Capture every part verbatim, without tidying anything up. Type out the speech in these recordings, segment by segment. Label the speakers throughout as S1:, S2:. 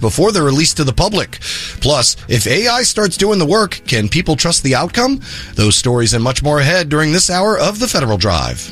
S1: before they're released to the public. Plus, if A I starts doing the work, can people trust the outcome? Those stories and much more ahead during this hour of the Federal Drive.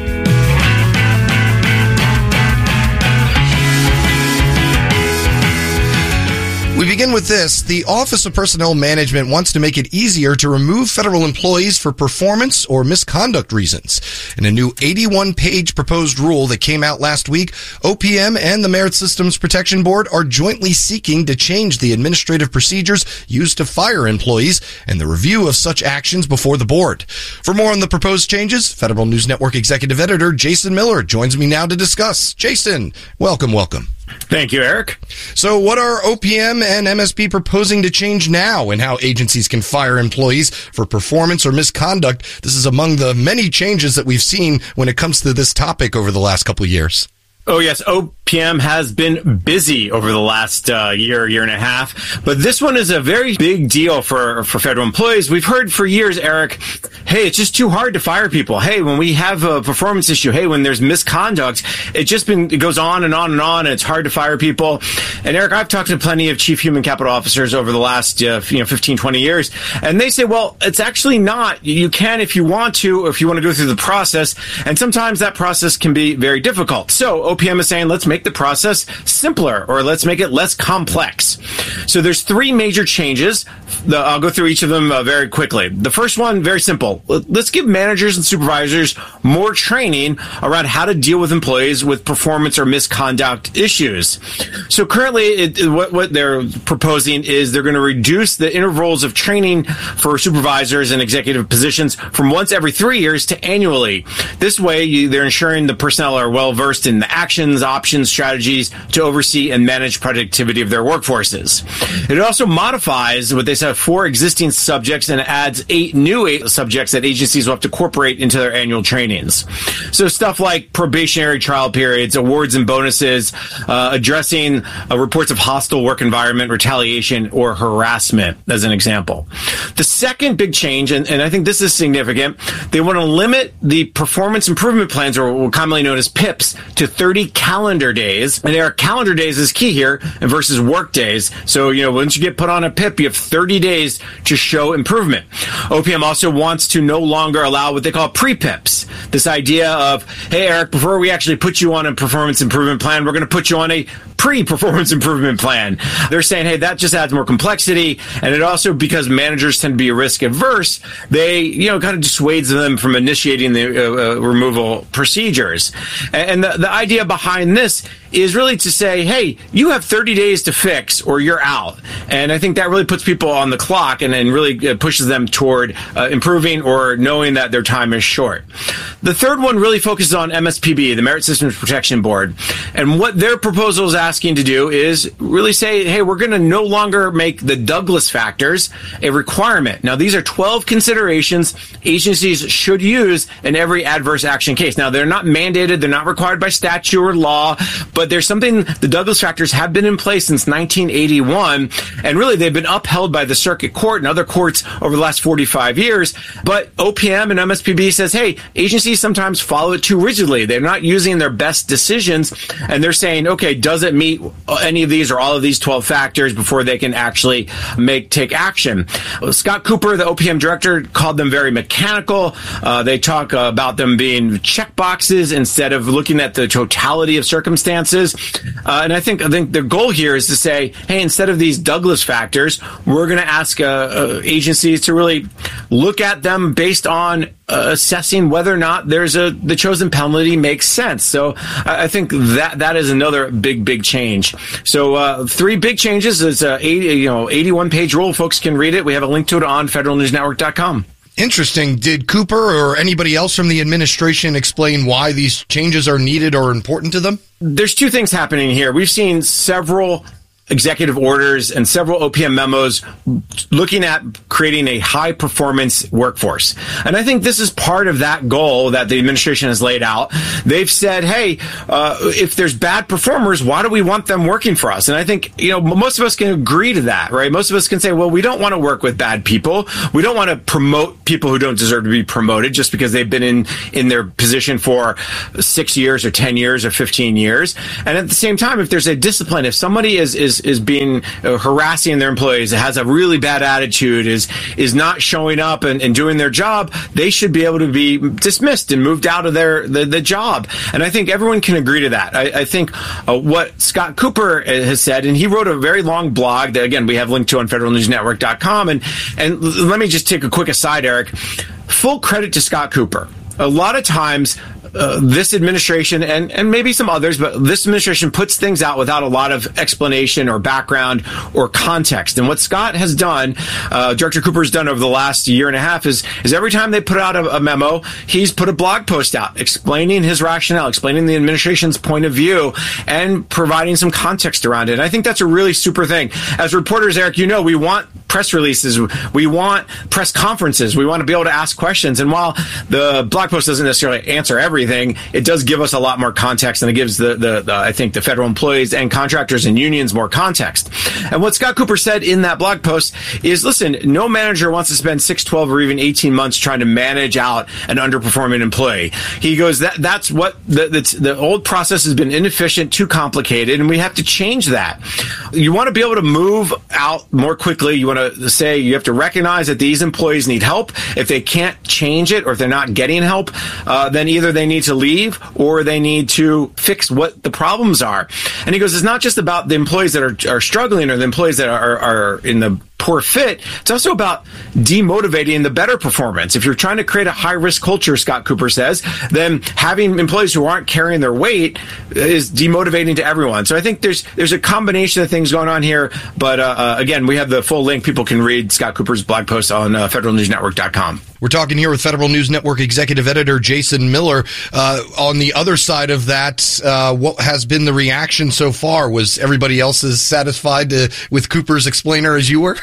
S1: We begin with this. The Office of Personnel Management wants to make it easier to remove federal employees for performance or misconduct reasons. In a new eighty-one page proposed rule that came out last week, O P M and the Merit Systems Protection Board are jointly seeking to change the administrative procedures used to fire employees and the review of such actions before the board. For more on the proposed changes, Federal News Network Executive Editor Jason Miller joins me now to discuss. Jason, welcome, welcome.
S2: Thank you, Eric.
S1: So what are O P M and M S P proposing to change now in how agencies can fire employees for performance or misconduct? This is among the many changes that we've seen when it comes to this topic over the last couple of years.
S2: Oh, yes. O P M has been busy over the last uh, year, year and a half. But this one is a very big deal for, for federal employees. We've heard for years, Eric, hey, it's just too hard to fire people. Hey, when we have a performance issue, hey, when there's misconduct, it just been, it goes on and on and on, and it's hard to fire people. And Eric, I've talked to plenty of chief human capital officers over the last uh, you know, fifteen, twenty years, and they say, well, it's actually not. You can if you want to, or if you want to go through the process. And sometimes that process can be very difficult. So O P M is saying, let's make the process simpler, or let's make it less complex. So there's three major changes. The, I'll go through each of them uh, very quickly. The first one, very simple. Let's give managers and supervisors more training around how to deal with employees with performance or misconduct issues. So currently, it, what, what they're proposing is they're going to reduce the intervals of training for supervisors and executive positions from once every three years to annually. This way, you, they're ensuring the personnel are well versed in the actions, options, strategies to oversee and manage productivity of their workforces. It also modifies what they said four existing subjects and adds eight new eight subjects that agencies will have to incorporate into their annual trainings. So stuff like probationary trial periods, awards and bonuses, uh, addressing uh, reports of hostile work environment, retaliation, or harassment, as an example. The second big change, and, and I think this is significant, they want to limit the performance improvement plans, or commonly known as P I Ps, to thirty calendar days. And their calendar days is key here versus work days. So, you know, once you get put on a P I P, you have thirty days to show improvement. O P M also wants to no longer allow what they call pre-P I Ps. This idea of, hey, Eric, before we actually put you on a performance improvement plan, we're going to put you on a pre-performance improvement plan. They're saying, hey, that just adds more complexity. And it also, because managers tend to be risk averse, they, you know, kind of dissuades them from initiating the uh, uh, removal procedures. And, and the, the idea behind this is really to say, hey, you have thirty days to fix or you're out. And I think that really puts people on the clock and then really pushes them toward uh, improving or knowing that their time is short. The third one really focuses on M S P B, the Merit Systems Protection Board. And what their proposal is asking to do is really say, hey, we're going to no longer make the Douglas factors a requirement. Now, these are twelve considerations agencies should use in every adverse action case. Now, they're not mandated, they're not required by statute or law, but there's something, the Douglas factors have been in place since nineteen eighty-one, and really they've been upheld by the circuit court and other courts over the last forty-five years. But O P M and M S P B says, hey, agencies sometimes follow it too rigidly. They're not using their best decisions, and they're saying, okay, does it meet any of these or all of these twelve factors before they can actually make take action? Scott Cooper, the O P M director, called them very mechanical. Uh, they talk uh, about them being check boxes instead of looking at the totality of circumstances. Uh, and I think I think their goal here is to say, hey, instead of these Douglas factors, we're going to ask uh, uh, agencies to really look at them based on uh, assessing whether or not there's a the chosen penalty makes sense. So I, I think that that is another big, big change. So uh, three big changes. It's a eighty, you know, eighty-one page rule. Folks can read it. We have a link to it on federal news network dot com.
S1: Interesting. Did Cooper or anybody else from the administration explain why these changes are needed or important to them?
S2: There's two things happening here. We've seen several executive orders and several O P M memos looking at creating a high-performance workforce. And I think this is part of that goal that the administration has laid out. They've said, hey, uh, if there's bad performers, why do we want them working for us? And I think, you know, most of us can agree to that, right? Most of us can say, well, we don't want to work with bad people. We don't want to promote people who don't deserve to be promoted just because they've been in, in their position for six years or ten years or fifteen years. And at the same time, if there's a discipline, if somebody is, is is being uh, harassing their employees, has a really bad attitude, is is not showing up and, and doing their job, they should be able to be dismissed and moved out of their the, the job. And I think everyone can agree to that. I, I think uh, what Scott Cooper has said, and he wrote a very long blog that, again, we have linked to on federal news network dot com. And, and let me just take a quick aside, Eric. Full credit to Scott Cooper. A lot of times, Uh, this administration and, and maybe some others, but this administration puts things out without a lot of explanation or background or context. And what Scott has done, uh, Director Cooper has done over the last year and a half is, is every time they put out a, a memo, he's put a blog post out explaining his rationale, explaining the administration's point of view, and providing some context around it. And I think that's a really super thing. As reporters, Eric, you know, we want press releases. We want press conferences. We want to be able to ask questions. And while the blog post doesn't necessarily answer everything, it does give us a lot more context, and it gives the, the, the I think the federal employees and contractors and unions more context. And what Scott Cooper said in that blog post is, listen, no manager wants to spend six, twelve, or even eighteen months trying to manage out an underperforming employee. He goes, that that's what the, the, the old process has been inefficient, too complicated, and we have to change that. You want to be able to move out more quickly. You want to say you have to recognize that these employees need help. If they can't change it, or if they're not getting help, uh, then either they need to leave or they need to fix what the problems are. And he goes, it's not just about the employees that are, are struggling or the employees that are, are in the poor fit. It's also about demotivating the better performance. If you're trying to create a high-risk culture, Scott Cooper says, then having employees who aren't carrying their weight is demotivating to everyone. So I think there's there's a combination of things going on here. But uh, uh, again, we have the full link. People can read Scott Cooper's blog post on uh, federal news network dot com.
S1: We're talking here with Federal News Network Executive Editor Jason Miller. Uh, on the other side of that, uh, what has been the reaction so far? Was everybody else as satisfied to, with Cooper's explainer as you were?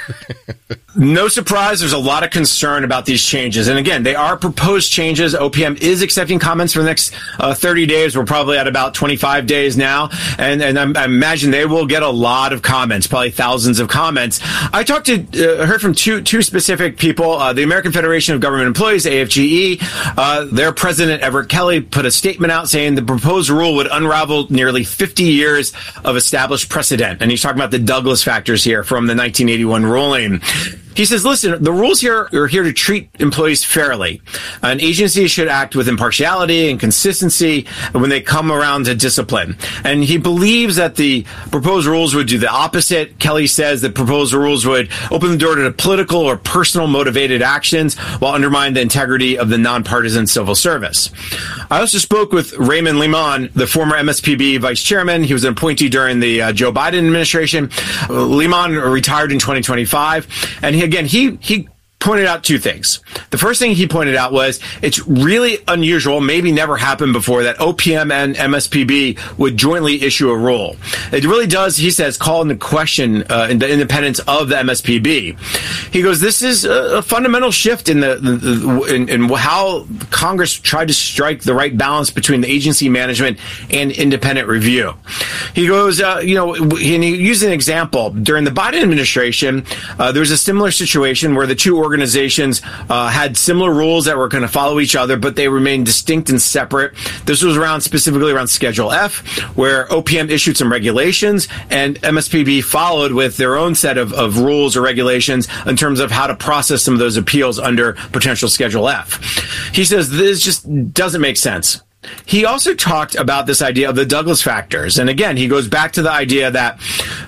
S2: No surprise, there's a lot of concern about these changes. And again, they are proposed changes. O P M is accepting comments for the next uh, thirty days. We're probably at about twenty-five days now. And, and I, I imagine they will get a lot of comments, probably thousands of comments. I talked to, uh, heard from two, two specific people. Uh, the American Federation of Government Employees, A F G E, uh, their president, Everett Kelly, put a statement out saying the proposed rule would unravel nearly fifty years of established precedent. And he's talking about the Douglas factors here from the nineteen eighty-one ruling. He says, listen, the rules here are here to treat employees fairly. An agency should act with impartiality and consistency when they come around to discipline. And he believes that the proposed rules would do the opposite. Kelly says that proposed rules would open the door to political or personal motivated actions while undermine the integrity of the nonpartisan civil service. I also spoke with Raymond Limon, the former M S P B vice chairman. He was an appointee during the uh, Joe Biden administration. Uh, Limon retired in twenty twenty-five, and he Again, he, he pointed out two things. The first thing he pointed out was it's really unusual, maybe never happened before, that O P M and M S P B would jointly issue a rule. It really does, he says, call into question uh, the independence of the M S P B. He goes, this is a, a fundamental shift in the, the, the in, in how Congress tried to strike the right balance between the agency management and independent review. He goes, uh, you know, and he used an example. During the Biden administration, uh, there was a similar situation where the two organizations uh, had similar rules that were going to follow each other, but they remained distinct and separate. This was around specifically around Schedule F, where O P M issued some regulations and M S P B followed with their own set of, of rules or regulations in terms of how to process some of those appeals under potential Schedule F. He says this just doesn't make sense. He also talked about this idea of the Douglas factors. And again, he goes back to the idea that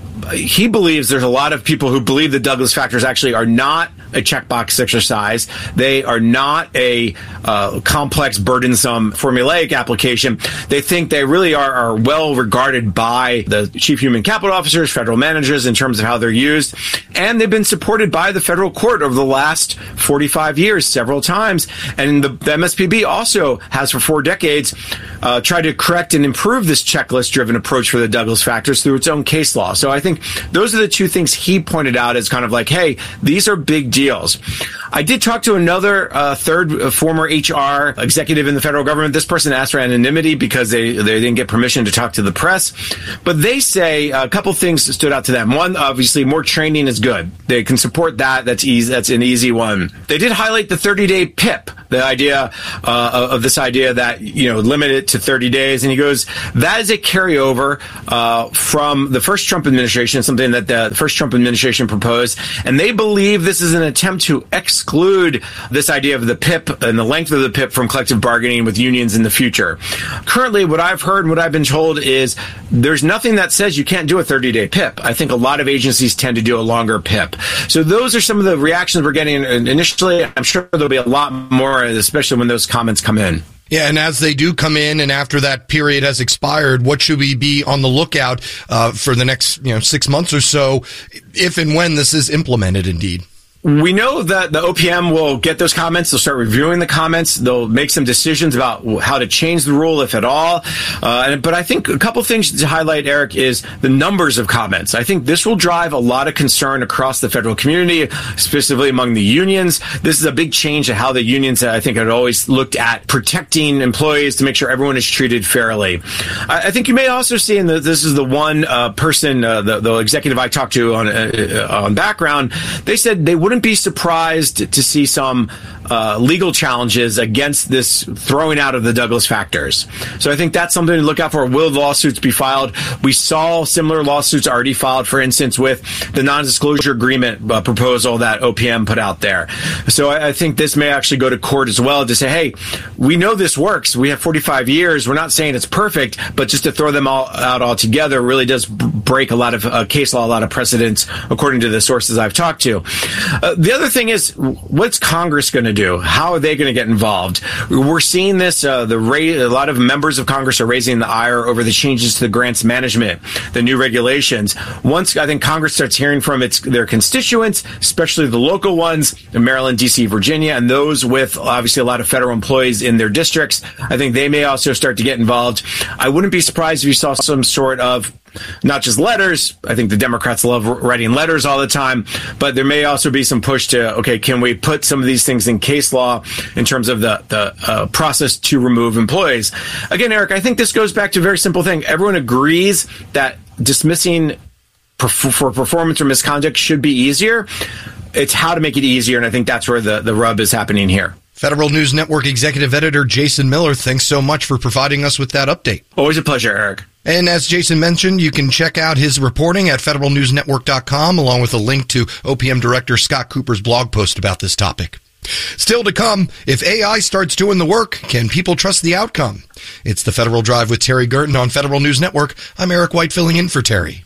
S2: he believes there's a lot of people who believe the Douglas factors actually are not a checkbox exercise. They are not a uh, complex, burdensome, formulaic application. They think they really are, are well regarded by the chief human capital officers, federal managers, in terms of how they're used. And they've been supported by the federal court over the last forty-five years, several times. And the, the M S P B also has for four decades uh, tried to correct and improve this checklist-driven approach for the Douglas factors through its own case law. So I think those are the two things he pointed out as kind of like, hey, these are big deals. I did talk to another uh, third uh, former H R executive in the federal government. This person asked for anonymity because they, they didn't get permission to talk to the press. But they say a couple things stood out to them. One, obviously, more training is good. They can support that. That's easy. That's an easy one. They did highlight the thirty-day P I P, the idea uh, of this idea that, you know, limit it to thirty days. And he goes, that is a carryover uh, from the first Trump administration, something that the first Trump administration proposed. And they believe this is an attempt to exclude this idea of the P I P and the length of the P I P from collective bargaining with unions in the future. Currently, what I've heard and what I've been told is there's nothing that says you can't do a thirty-day P I P. I think a lot of agencies tend to do a longer P I P. So those are some of the reactions we're getting initially. I'm sure there'll be a lot more, especially when those comments come in.
S1: Yeah, and as they do come in, and after that period has expired, what should we be on the lookout uh, for the next, you know, six months or so, if and when this is implemented, indeed?
S2: We know that the O P M will get those comments. They'll start reviewing the comments. They'll make some decisions about how to change the rule, if at all. Uh, but I think a couple things to highlight, Eric, is the numbers of comments. I think this will drive a lot of concern across the federal community, specifically among the unions. This is a big change to how the unions, I think, had always looked at protecting employees to make sure everyone is treated fairly. I, I think you may also see, and this is the one uh, person, uh, the, the executive I talked to on, uh, on background, they said they would wouldn't be surprised to see some uh, legal challenges against this throwing out of the Douglas factors. So I think that's something to look out for. Will lawsuits be filed? We saw similar lawsuits already filed, for instance, with the non-disclosure agreement uh, proposal that O P M put out there. So I, I think this may actually go to court as well to say, hey, we know this works. We have forty-five years. We're not saying it's perfect, but just to throw them all out altogether really does b- break a lot of uh, case law, a lot of precedents, according to the sources I've talked to. Uh, the other thing is, what's Congress going to do? How are they going to get involved? We're seeing this. Uh, the ra- a lot of members of Congress are raising the ire over the changes to the grants management, the new regulations. Once I think Congress starts hearing from its their constituents, especially the local ones in Maryland, D C, Virginia, and those with obviously a lot of federal employees in their districts, I think they may also start to get involved. I wouldn't be surprised if you saw some sort of not just letters. I think the Democrats love writing letters all the time, but there may also be some push to, okay, can we put some of these things in case law in terms of the, the uh, process to remove employees? Again, Eric, I think this goes back to a very simple thing. Everyone agrees that dismissing perf- for performance or misconduct should be easier. It's how to make it easier, and I think that's where the, the rub is happening here.
S1: Federal News Network Executive Editor Jason Miller, thanks so much for providing us with that update.
S2: Always a pleasure, Eric.
S1: And as Jason mentioned, you can check out his reporting at federal news network dot com, along with a link to O P M Director Scott Cooper's blog post about this topic. Still to come, if A I starts doing the work, can people trust the outcome? It's the Federal Drive with Terry Gerton on Federal News Network. I'm Eric White filling in for Terry.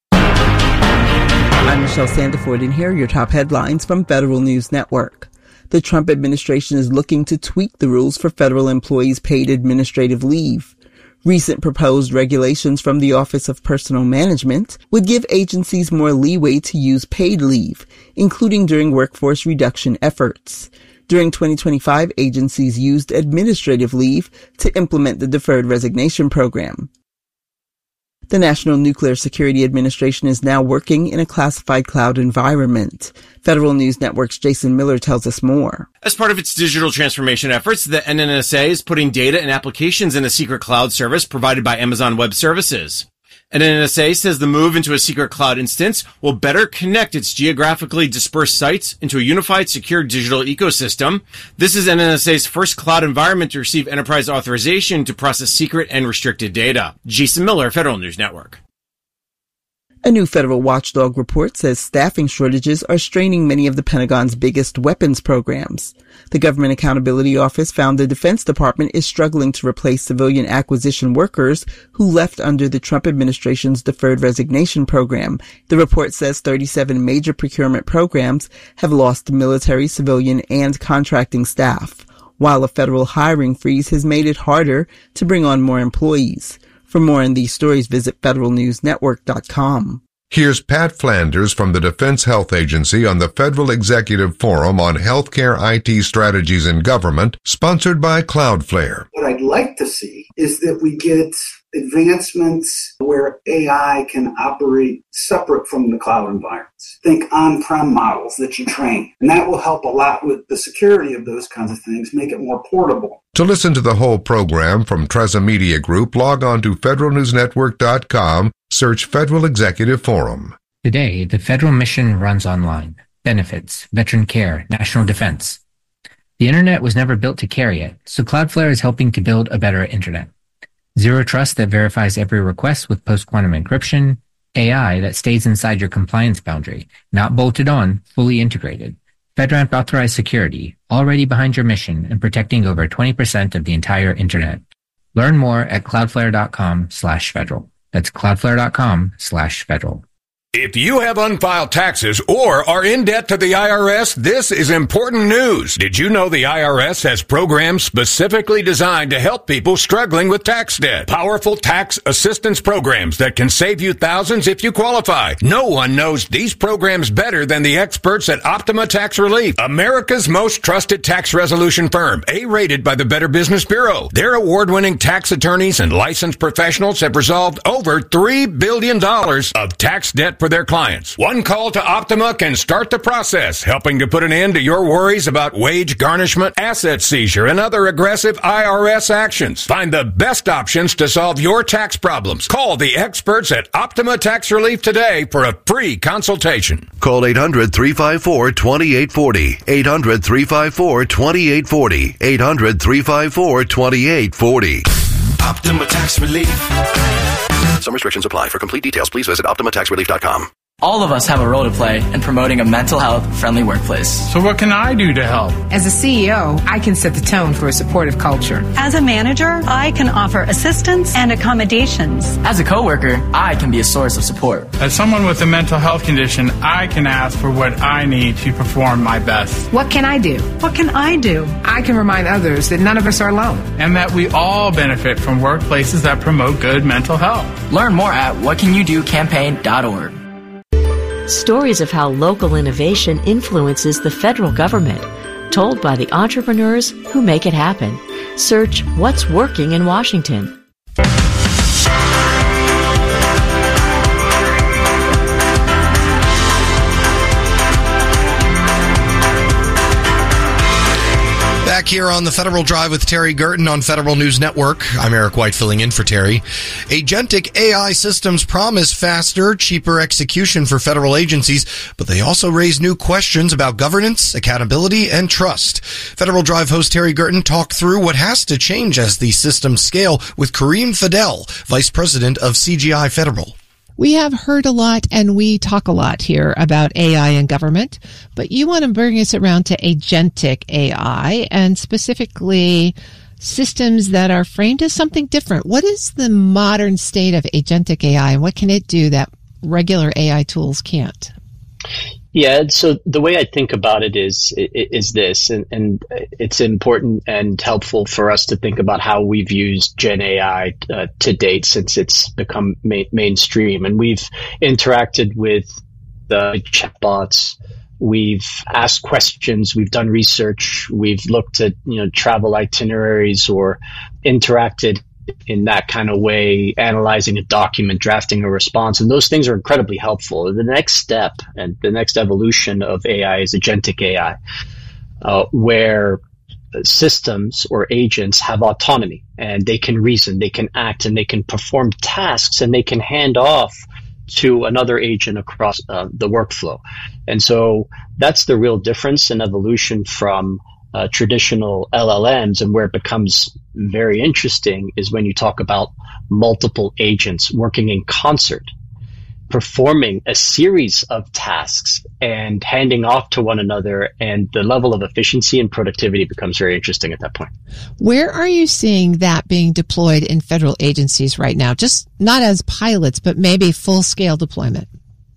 S3: I'm Michelle Sandiford, and here are your top headlines from Federal News Network. The Trump administration is looking to tweak the rules for federal employees' paid administrative leave. Recent proposed regulations from the Office of Personnel Management would give agencies more leeway to use paid leave, including during workforce reduction efforts. During twenty twenty-five, agencies used administrative leave to implement the Deferred Resignation Program. The National Nuclear Security Administration is now working in a classified cloud environment. Federal News Network's Jason Miller tells us more.
S2: As part of its digital transformation efforts, the N N S A is putting data and applications in a secret cloud service provided by Amazon Web Services. N N S A says the move into a secret cloud instance will better connect its geographically dispersed sites into a unified, secure digital ecosystem. This is N N S A's first cloud environment to receive enterprise authorization to process secret and restricted data. Jason Miller, Federal News Network.
S3: A new federal watchdog report says staffing shortages are straining many of the Pentagon's biggest weapons programs. The Government Accountability Office found the Defense Department is struggling to replace civilian acquisition workers who left under the Trump administration's Deferred Resignation Program. The report says thirty-seven major procurement programs have lost military, civilian, and contracting staff, while a federal hiring freeze has made it harder to bring on more employees. For more on these stories, visit federal news network dot com.
S4: Here's Pat Flanders from the Defense Health Agency on the Federal Executive Forum on Healthcare I T Strategies in Government, sponsored by Cloudflare.
S5: What I'd like to see is that we get advancements where A I can operate separate from the cloud environments. Think on-prem models that you train. And that will help a lot with the security of those kinds of things, make it more portable.
S4: To listen to the whole program from Treza Media Group, log on to federal news network dot com, search Federal Executive Forum.
S6: Today, the federal mission runs online. Benefits, veteran care, national defense. The internet was never built to carry it, so Cloudflare is helping to build a better internet. Zero trust that verifies every request with post-quantum encryption, A I that stays inside your compliance boundary, not bolted on, fully integrated. FedRAMP authorized security, already behind your mission and protecting over twenty percent of the entire internet. Learn more at cloudflare.com slash federal. That's cloudflare.com slash federal.
S7: If you have unfiled taxes or are in debt to the I R S, this is important news. Did you know the I R S has programs specifically designed to help people struggling with tax debt? Powerful tax assistance programs that can save you thousands if you qualify. No one knows these programs better than the experts at Optima Tax Relief, America's most trusted tax resolution firm, A-rated by the Better Business Bureau. Their award-winning tax attorneys and licensed professionals have resolved over three billion dollars of tax debt for their clients. One call to Optima can start the process, helping to put an end to your worries about wage garnishment, asset seizure, and other aggressive I R S actions. Find the best options to solve your tax problems. Call the experts at Optima Tax Relief today for a free consultation.
S8: Call eight hundred, three five four, two eight four zero. eight hundred, three five four, two eight four zero. eight hundred, three five four, two eight four zero.
S9: Optima Tax Relief.
S8: Some restrictions apply. For complete details, please visit optima tax relief dot com.
S10: All of us have a role to play in promoting a mental health friendly workplace.
S11: So what can I do to help?
S12: As a C E O, I can set the tone for a supportive culture.
S13: As a manager, I can offer assistance and accommodations.
S10: As a coworker, I can be a source of support.
S11: As someone with a mental health condition, I can ask for what I need to perform my best.
S12: What can I do?
S13: What can I do?
S12: I can remind others that none of us are alone.
S11: And that we all benefit from workplaces that promote good mental health.
S10: Learn more at what can you do campaign dot org.
S14: Stories of how local innovation influences the federal government, told by the entrepreneurs who make it happen. Search What's Working in Washington.
S1: Back here on the Federal Drive with Terry Gerton on Federal News Network. I'm Eric White filling in for Terry. Agentic A I systems promise faster, cheaper execution for federal agencies, but they also raise new questions about governance, accountability, and trust. Federal Drive host Terry Gerton talked through what has to change as these systems scale with Kareem Fidel, Vice President of C G I Federal.
S15: We have heard a lot and we talk a lot here about A I and government, but you want to bring us around to agentic A I and specifically systems that are framed as something different. What is the modern state of agentic A I and what can it do that regular A I tools can't?
S16: Yeah, so the way I think about it is is this, and, and it's important and helpful for us to think about how we've used Gen A I uh, to date since it's become ma- mainstream. And we've interacted with the chatbots, we've asked questions, we've done research, we've looked at you know travel itineraries or interacted in that kind of way, analyzing a document, drafting a response. And those things are incredibly helpful. The next step and the next evolution of A I is agentic A I, uh, where systems or agents have autonomy and they can reason, they can act, and they can perform tasks, and they can hand off to another agent across uh, the workflow. And so that's the real difference in evolution from Uh, traditional L L Ms, and where it becomes very interesting is when you talk about multiple agents working in concert, performing a series of tasks and handing off to one another, and the level of efficiency and productivity becomes very interesting at that point.
S15: Where are you seeing that being deployed in federal agencies right now? Just not as pilots, but maybe full-scale deployment?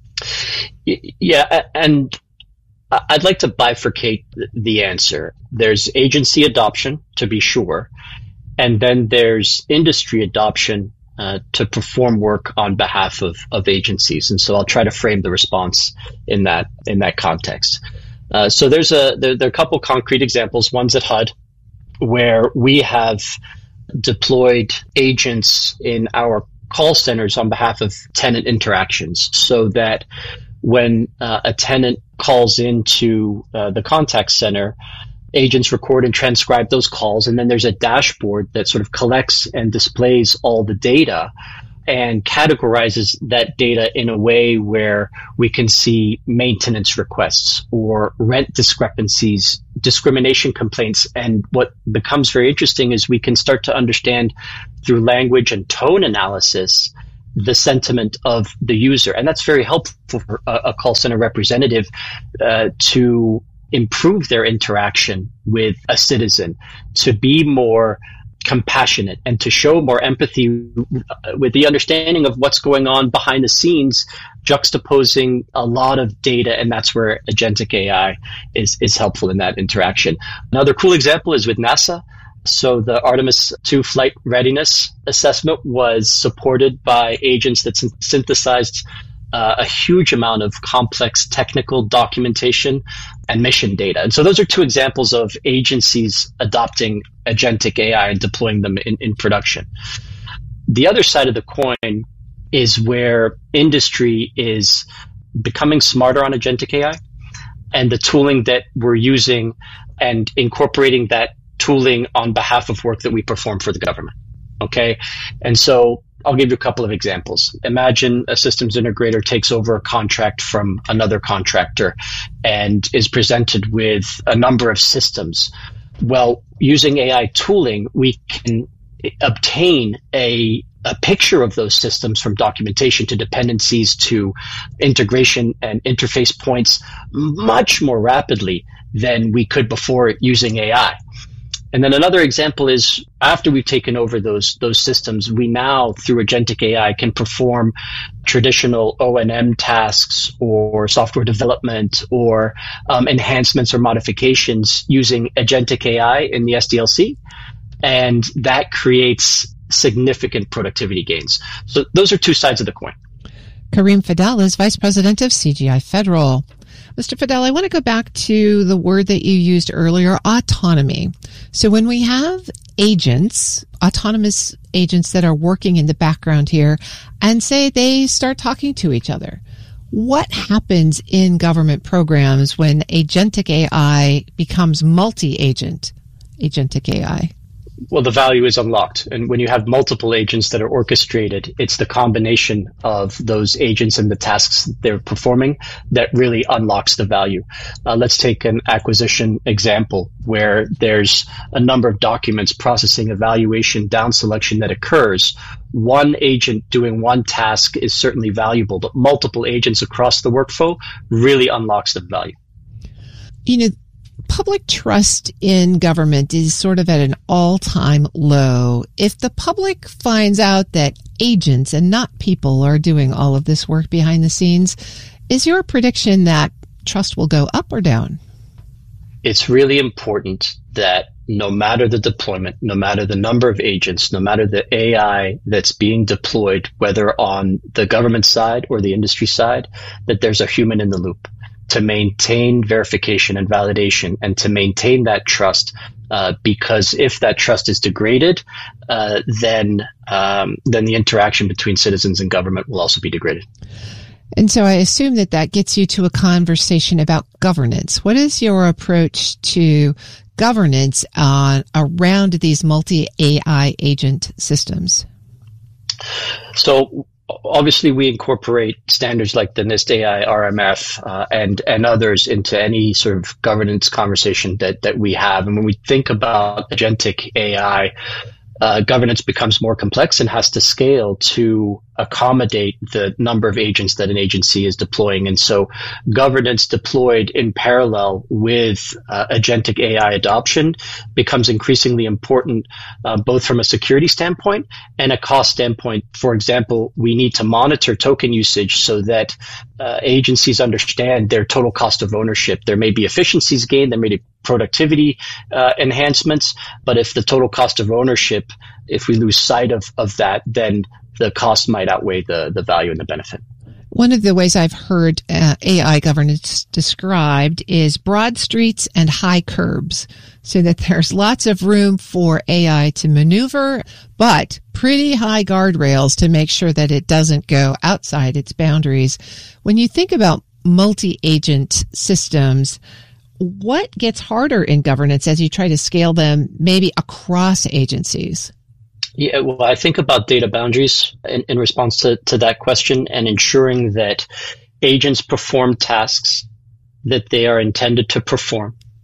S16: Yeah, and I'd like to bifurcate the answer. There's agency adoption, to be sure, and then there's industry adoption uh, to perform work on behalf of, of agencies. And so I'll try to frame the response in that in that context. Uh, so there's a there, there are a couple concrete examples. One's at H U D, where we have deployed agents in our call centers on behalf of tenant interactions, so that when uh, a tenant calls into uh, the contact center, agents record and transcribe those calls, and then there's a dashboard that sort of collects and displays all the data and categorizes that data in a way where we can see maintenance requests or rent discrepancies discrimination complaints. And what becomes very interesting is we can start to understand through language and tone analysis the sentiment of the user. And that's very helpful for a, a call center representative uh, to improve their interaction with a citizen, to be more compassionate and to show more empathy with the understanding of what's going on behind the scenes, juxtaposing a lot of data. And that's where agentic A I is, is helpful in that interaction. Another cool example is with NASA. So the Artemis two flight readiness assessment was supported by agents that syn- synthesized uh, a huge amount of complex technical documentation and mission data. And so those are two examples of agencies adopting agentic A I and deploying them in, in production. The other side of the coin is where industry is becoming smarter on agentic A I and the tooling that we're using and incorporating that tooling on behalf of work that we perform for the government. Okay. And so I'll give you a couple of examples. Imagine a systems integrator takes over a contract from another contractor and is presented with a number of systems. Well, using A I tooling, we can obtain a a picture of those systems from documentation to dependencies to integration and interface points much more rapidly than we could before using A I. And then another example is after we've taken over those those systems, we now, through agentic A I, can perform traditional O and M tasks or software development or um, enhancements or modifications using agentic A I in the S D L C. And that creates significant productivity gains. So those are two sides of the coin.
S15: Karim Fadel is Vice President of C G I Federal. Mister Fadel, I want to go back to the word that you used earlier, autonomy. So when we have agents, autonomous agents that are working in the background here, and say they start talking to each other, what happens in government programs when agentic A I becomes multi-agent agentic A I?
S16: Well, the value is unlocked. And when you have multiple agents that are orchestrated, it's the combination of those agents and the tasks they're performing that really unlocks the value. Uh, let's take an acquisition example where there's a number of documents, processing, evaluation, down selection that occurs. One agent doing one task is certainly valuable, but multiple agents across the workflow really unlocks the value.
S15: You know, public trust in government is sort of at an all-time low. If the public finds out that agents and not people are doing all of this work behind the scenes, is your prediction that trust will go up or down?
S16: It's really important that no matter the deployment, no matter the number of agents, no matter the A I that's being deployed, whether on the government side or the industry side, that there's a human in the loop to maintain verification and validation and to maintain that trust. Uh, because if that trust is degraded, uh, then um, then the interaction between citizens and government will also be degraded.
S15: And so I assume that that gets you to a conversation about governance. What is your approach to governance uh, around these multi-A I agent systems?
S16: So obviously, we incorporate standards like the NIST A I R M F uh, and and others into any sort of governance conversation that that we have. And when we think about agentic A I, uh, governance becomes more complex and has to scale to accommodate the number of agents that an agency is deploying. And so governance deployed in parallel with uh, agentic A I adoption becomes increasingly important, uh, both from a security standpoint and a cost standpoint. For example, we need to monitor token usage so that uh, agencies understand their total cost of ownership. There may be efficiencies gained, there may be productivity uh, enhancements, but if the total cost of ownership, if we lose sight of, of that, then the cost might outweigh the, the value and the benefit.
S15: One of the ways I've heard uh, A I governance described is broad streets and high curbs, so that there's lots of room for A I to maneuver, but pretty high guardrails to make sure that it doesn't go outside its boundaries. When you think about multi-agent systems, what gets harder in governance as you try to scale them maybe across agencies?
S16: Yeah, well, I think about data boundaries in, in response to, to that question and ensuring that agents perform tasks that they are intended to perform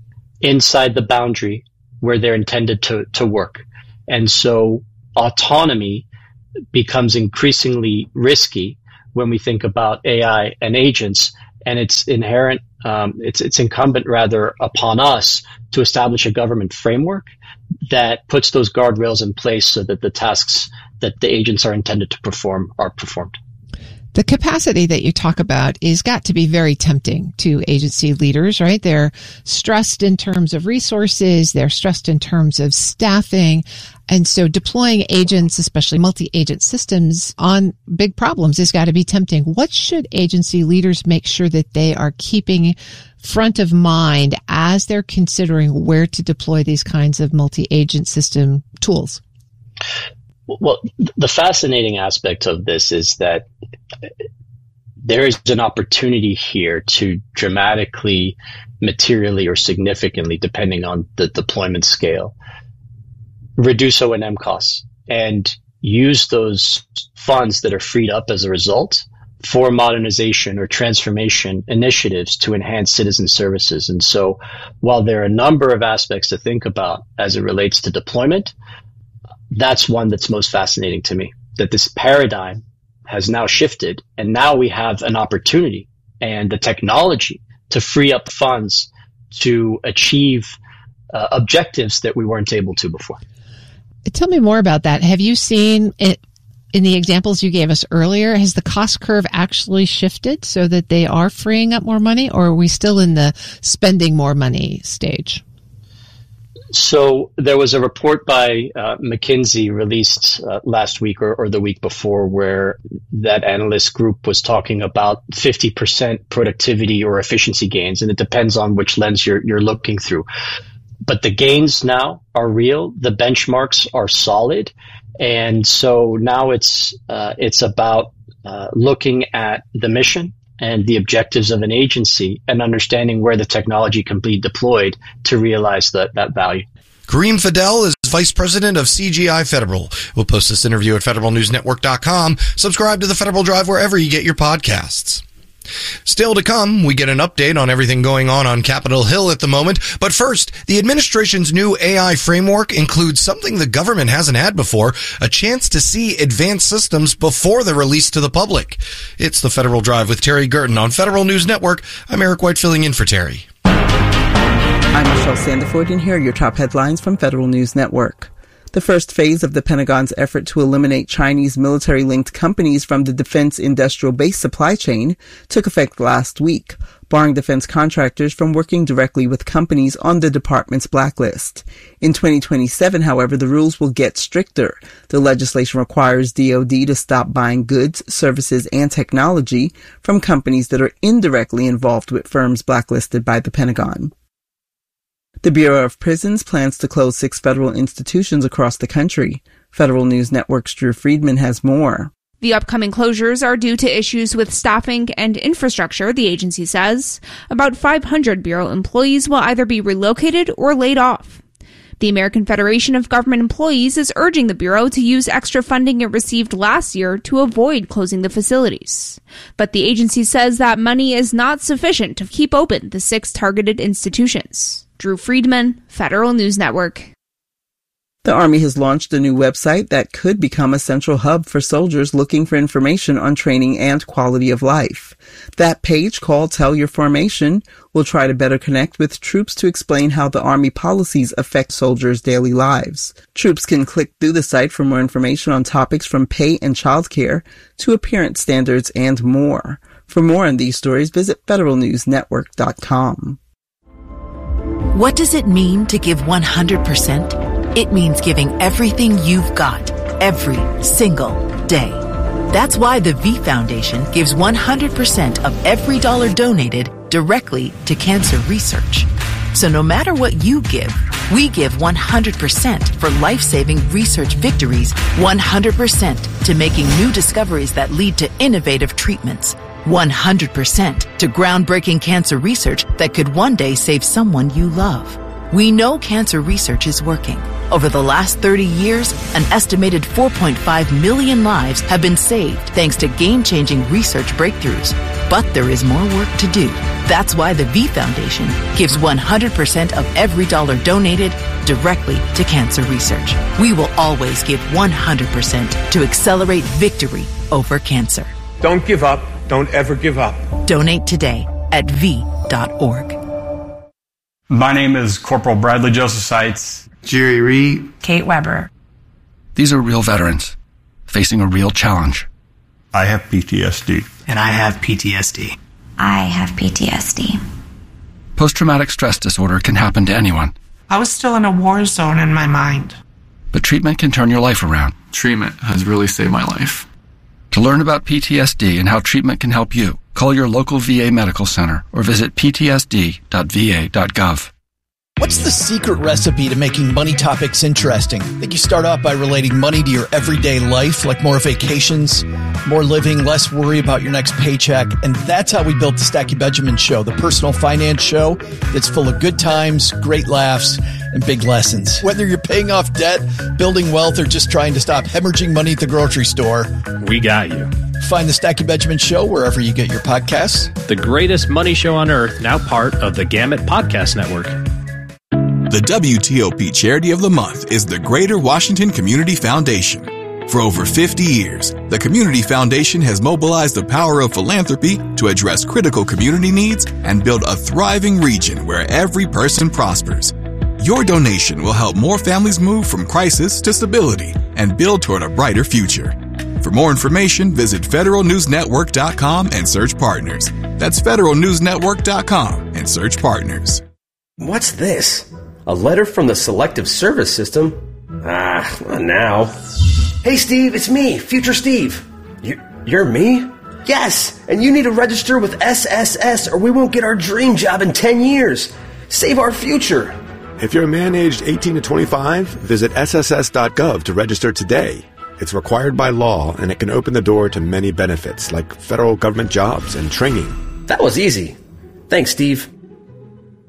S16: inside the boundary where they're intended to, to work. And so autonomy becomes increasingly risky when we think about A I and agents, and it's inherent, um, it's, it's incumbent rather upon us to establish a government framework that puts those guardrails in place so that the tasks that the agents are intended to perform are performed.
S15: The capacity that you talk about is got to be very tempting to agency leaders, right? They're stressed in terms of resources. They're stressed in terms of staffing. And so deploying agents, especially multi-agent systems on big problems, has got to be tempting. What should agency leaders make sure that they are keeping front of mind as they're considering where to deploy these kinds of multi-agent system tools?
S16: Well, the fascinating aspect of this is that there is an opportunity here to dramatically, materially, or significantly, depending on the deployment scale, reduce O and M costs and use those funds that are freed up as a result for modernization or transformation initiatives to enhance citizen services. And so while there are a number of aspects to think about as it relates to deployment, that's one that's most fascinating to me, that this paradigm has now shifted, and now we have an opportunity and the technology to free up funds to achieve uh, objectives that we weren't able to before.
S15: Tell me more about that. Have you seen it in the examples you gave us earlier? Has the cost curve actually shifted so that they are freeing up more money, or are we still in the spending more money stage?
S16: So there was a report by uh, McKinsey released uh, last week or, or the week before where that analyst group was talking about fifty percent productivity or efficiency gains, and it depends on which lens you're, you're looking through. But the gains now are real. The benchmarks are solid. And so now it's uh, it's about uh, looking at the mission and the objectives of an agency and understanding where the technology can be deployed to realize that, that value.
S1: Kareem Fidel is Vice President of C G I Federal. We'll post this interview at federal news network dot com. Subscribe to the Federal Drive wherever you get your podcasts. Still to come, we get an update on everything going on on Capitol Hill at the moment. But first, the administration's new A I framework includes something the government hasn't had before, a chance to see advanced systems before they're released to the public. It's the Federal Drive with Terry Gerton on Federal News Network. I'm Eric White filling in for Terry.
S3: I'm Michelle Sandiford, and here are your top headlines from Federal News Network. The first phase of the Pentagon's effort to eliminate Chinese military-linked companies from the defense industrial base supply chain took effect last week, barring defense contractors from working directly with companies on the department's blacklist. In twenty twenty-seven, however, the rules will get stricter. The legislation requires D O D to stop buying goods, services, and technology from companies that are indirectly involved with firms blacklisted by the Pentagon. The Bureau of Prisons plans to close six federal institutions across the country. Federal News Network's Drew Friedman has more.
S17: The upcoming closures are due to issues with staffing and infrastructure, the agency says. About five hundred Bureau employees will either be relocated or laid off. The American Federation of Government Employees is urging the Bureau to use extra funding it received last year to avoid closing the facilities. But the agency says that money is not sufficient to keep open the six targeted institutions. Drew Friedman, Federal News Network.
S3: The Army has launched a new website that could become a central hub for soldiers looking for information on training and quality of life. That page, called Tell Your Formation, will try to better connect with troops to explain how the Army policies affect soldiers' daily lives. Troops can click through the site for more information on topics from pay and childcare to appearance standards and more. For more on these stories, visit federal news network dot com.
S18: What does it mean to give one hundred percent? It means giving everything you've got, every single day. That's why the V Foundation gives one hundred percent of every dollar donated directly to cancer research. So no matter what you give, we give one hundred percent for life-saving research victories, one hundred percent to making new discoveries that lead to innovative treatments, one hundred percent to groundbreaking cancer research that could one day save someone you love. We know cancer research is working. Over the last thirty years, an estimated four point five million lives have been saved thanks to game-changing research breakthroughs. But there is more work to do. That's why the V Foundation gives one hundred percent of every dollar donated directly to cancer research. We will always give one hundred percent to accelerate victory over cancer.
S19: Don't give up. Don't ever give up.
S18: Donate today at v dot org.
S11: My name is Corporal Bradley Joseph Seitz.
S20: Jerry Reed.
S12: Kate Weber.
S20: These are real veterans facing a real challenge.
S11: I have P T S D.
S10: And I have P T S D.
S21: I have P T S D.
S20: Post-traumatic stress disorder can happen to anyone.
S12: I was still in a war zone in my mind.
S20: But treatment can turn your life around.
S22: Treatment has really saved my life.
S20: To learn about P T S D and how treatment can help you, call your local V A medical center or visit p t s d dot v a dot gov.
S23: What's the secret recipe to making money topics interesting? I think you start off by relating money to your everyday life, like more vacations, more living, less worry about your next paycheck. And that's how we built the Stacky Benjamin Show, the personal finance show that's full of good times, great laughs, and big lessons. Whether you're paying off debt, building wealth, or just trying to stop hemorrhaging money at the grocery store,
S24: we got you.
S23: Find the Stacky Benjamin Show wherever you get your podcasts.
S24: The greatest money show on earth, now part of the Gamut Podcast Network.
S25: The W T O P Charity of the Month is the Greater Washington Community Foundation. For over fifty years, the Community Foundation has mobilized the power of philanthropy to address critical community needs and build a thriving region where every person prospers. Your donation will help more families move from crisis to stability and build toward a brighter future. For more information, visit federal news network dot com and search partners. That's federal news network dot com and search partners.
S26: What's this? A letter from the Selective Service System? Ah, not now. Hey, Steve, it's me, Future Steve. You, you're me? Yes, and you need to register with S S S or we won't get our dream job in ten years. Save our future.
S27: If you're a man aged eighteen to twenty-five, visit s s s dot gov to register today. It's required by law, and it can open the door to many benefits, like federal government jobs and training.
S26: That was easy. Thanks, Steve.